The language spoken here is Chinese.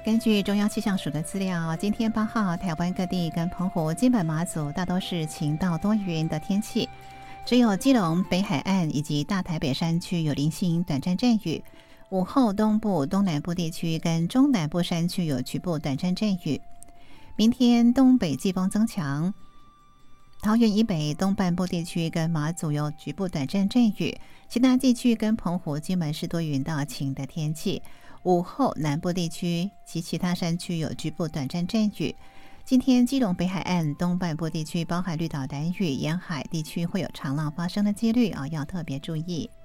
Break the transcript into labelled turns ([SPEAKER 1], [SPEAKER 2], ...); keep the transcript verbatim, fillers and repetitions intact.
[SPEAKER 1] 根据中央气象署的资料，今天八号，台湾各地跟澎湖、金门、马祖大都是晴到多云的天气，只有基隆北海岸以及大台北山区有零星短暂阵雨。午后，东部、东南部地区跟中南部山区有局部短暂阵雨。明天东北季风增强，桃园以北东半部地区跟马祖有局部短暂阵雨，其他地区跟澎湖、金门是多云到晴的天气。午后南部地区及其他山区有局部短暂阵雨。今天基隆北海岸东半部地区包含绿岛、兰屿沿海地区会有长浪发生的几率啊，要特别注意。